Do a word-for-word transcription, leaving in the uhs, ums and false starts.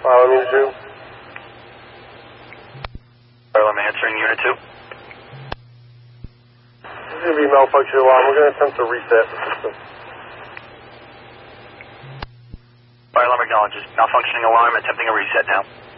Fire alarm two. Fire alarm answering unit two. This is going to be malfunction alarm. We're going to attempt to reset the system. Fire alarm acknowledges. Malfunctioning alarm, attempting a reset now.